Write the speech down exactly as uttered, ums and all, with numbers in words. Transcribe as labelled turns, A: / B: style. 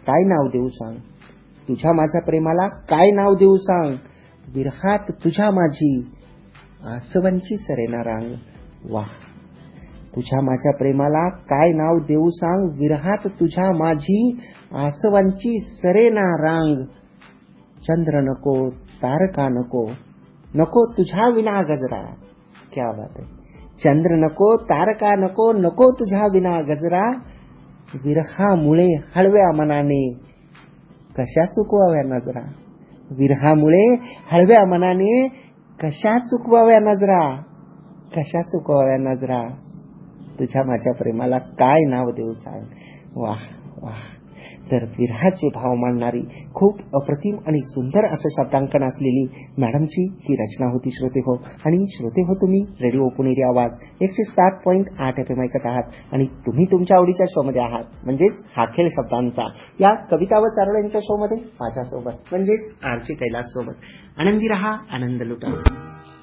A: काय नाव देऊ सांग, तुझ्या माझ्या प्रेमाला काय नाव देऊ सांग, विरहात तुझ्या माझी आसवांची सरेना रांग. वाह, तुझ्या माझ्या प्रेमाला काय नाव देऊ सांग, विरहात तुझ्या माझी आसवांची सरेना रांग. चंद्र नको, तारका नको, नको तुझ्या विना गजरा. क्या बात आहे. चंद्र नको, तारका नको, नको तुझ्या विना गजरा. विरहामुळे हळव्या मनाने कशा चुकवाव्या नजरा. विरहामुळे हळव्या मनाने कशा चुकवाव्या नजरा, कशा चुकवाव्या नजरा. तुझ्या माझ्या प्रेमाला काय नाव देऊ सांग. वाह वाह. तर विरहाचे भाव मांडणारी खूप अप्रतिम आणि सुंदर असं शब्दांकन असलेली मॅडमची ही रचना होती श्रोते हो. आणि श्रोते हो, तुम्ही रेडिओ पुणेरी आवाज एकशे सात पॉईंट आठ एफ एम ऐकत आहात आणि तुम्ही तुमच्या आवडीच्या शो मध्ये आहात, म्हणजेच हा खेळ शब्दांचा. या कविता व चारोळ यांच्या शो मध्ये माझ्यासोबत म्हणजेच आरची कैलास सोबत. आनंदी रहा, आनंद लुटा.